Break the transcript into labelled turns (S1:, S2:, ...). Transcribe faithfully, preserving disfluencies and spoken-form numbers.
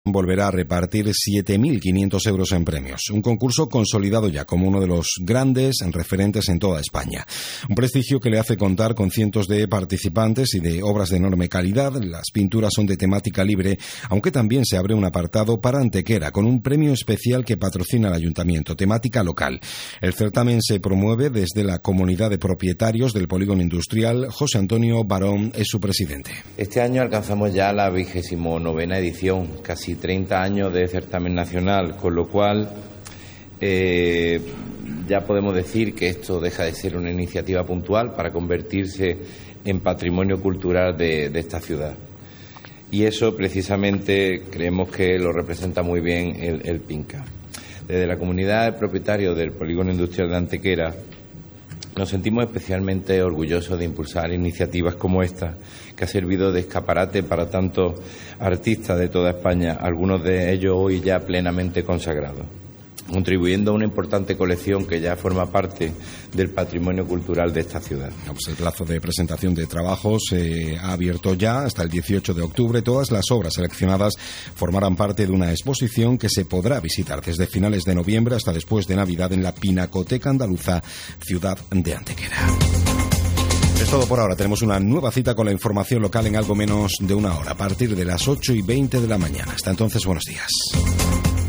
S1: volverá a repartir siete mil quinientos euros en premios, un concurso consolidado ya como uno de los grandes referentes en toda España. Un prestigio que le hace contar con cientos de participantes y de obras de enorme calidad. Las pinturas son de temática libre, aunque también se abre un apartado para Antequera, con un premio especial que patrocina el Ayuntamiento, temática local. El certamen se promueve desde la comunidad de propietarios del polígono industrial. José Antonio Barón es su presidente.
S2: Este año alcanzamos ya la vigésimo novena edición, casi treinta años de certamen nacional, con lo cual eh, ya podemos decir que esto deja de ser una iniciativa puntual para convertirse en patrimonio cultural de, de esta ciudad. Y eso precisamente creemos que lo representa muy bien el, el PINCA. Desde la comunidad de propietarios del polígono industrial de Antequera nos sentimos especialmente orgullosos de impulsar iniciativas como esta, que ha servido de escaparate para tantos artistas de toda España, algunos de ellos hoy ya plenamente consagrados, contribuyendo a una importante colección que ya forma parte del patrimonio cultural de esta ciudad.
S1: Pues el plazo de presentación de trabajos se eh, ha abierto ya hasta el dieciocho de octubre. Todas las obras seleccionadas formarán parte de una exposición que se podrá visitar desde finales de noviembre hasta después de Navidad en la Pinacoteca Andaluza, ciudad de Antequera. Es todo por ahora. Tenemos una nueva cita con la información local en algo menos de una hora, a partir de las ocho y veinte de la mañana. Hasta entonces, buenos días.